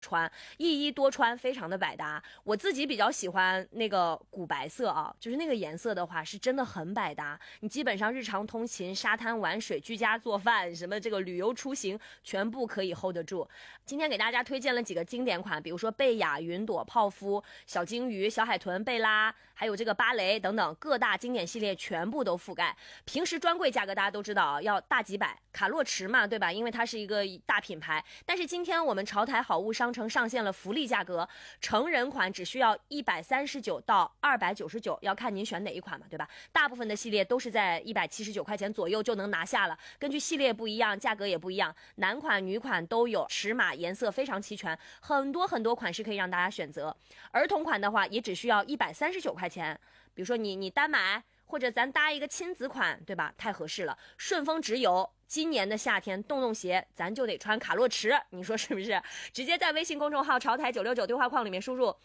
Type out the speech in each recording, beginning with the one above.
穿，一衣多穿，非常的百搭。我自己比较喜欢那个古白色啊，就是那个颜色的话是真的很百搭，你基本上日常通勤、沙滩玩水、居家做饭，什么这个旅游出行全部可以 hold 得住。今天给大家推荐了几个经典款，比如说贝雅、云朵、泡芙、小金鱼、小海豚、贝拉，还有这个芭蕾等等各大经典系列全部都覆盖。平时专柜价格大家都知道啊，要大几百，卡洛驰嘛，对吧？因为它是一个大品牌。但是今天我们潮台好物商城上线了福利价格，成人款只需要139到299，要看您选哪一款嘛，对吧？大部分的系列都是在179块钱左右就能拿下了，根据系列不一样，价格也不一样，男款女款都有，尺码颜色非常齐全，很多款式可以让大家选择。儿童款的话也只需要139块钱，比如说你单买，或者咱搭一个亲子款，对吧？太合适了。顺丰直邮，今年的夏天洞鞋咱就得穿卡洛驰，你说是不是？直接在微信公众号潮台969对话框里面输入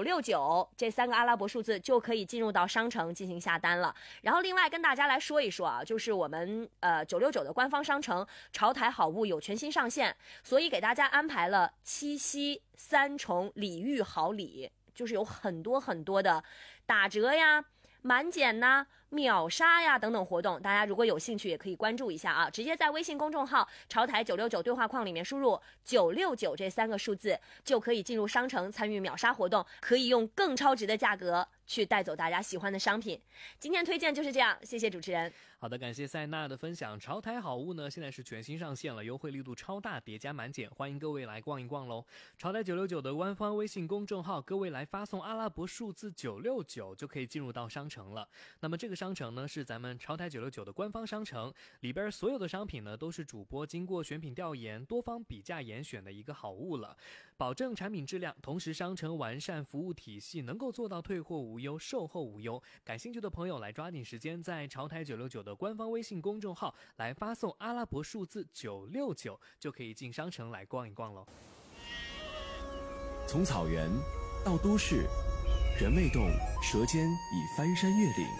969这3个阿拉伯数字，就可以进入到商城进行下单了。然后另外跟大家来说一说啊，就是我们969的官方商城潮台好物有全新上线，所以给大家安排了七夕3重礼遇好礼，就是有很多的打折呀、满减呐、秒杀呀等等活动，大家如果有兴趣也可以关注一下啊！直接在微信公众号潮台969对话框里面输入969这3个数字，就可以进入商城参与秒杀活动，可以用更超值的价格去带走大家喜欢的商品。今天推荐就是这样，谢谢主持人。 好的，感谢塞纳的分享。潮台好物呢，现在是全新上线了，优惠力度超大，叠加满减，欢迎各位来逛一逛喽。潮台969的官方微信公众号，各位来发送阿拉伯数字969就可以进入到商城了。那么这个商城呢，是咱们潮台969的官方商城，里边所有的商品呢都是主播经过选品调研、多方比价严选的一个好物了，保证产品质量，同时商城完善服务体系，能够做到退货无忧、售后无忧。感兴趣的朋友来抓紧时间，在潮台969的官方微信公众号来发送阿拉伯数字969，就可以进商城来逛一逛喽。 从草原到都市，人未动，舌尖已翻山越岭。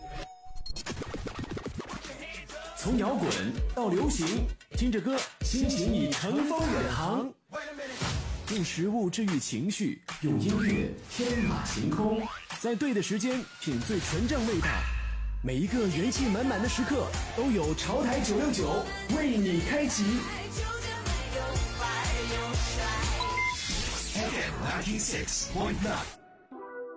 从摇滚到流行，听着歌，心情已乘风远航。用食物治愈情绪，用音乐天马行空，在对的时间品最纯正味道。每一个元气满满的时刻，都有潮台969为你开启。FM 96.9